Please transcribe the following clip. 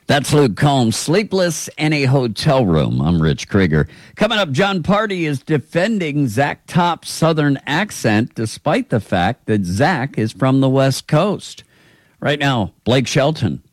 That's Luke Combs, Sleepless in a Hotel Room. I'm Rich Krieger. Coming up, John Party is defending Zach Top's Southern accent despite the fact that Zach is from the West Coast. Right now, Blake Shelton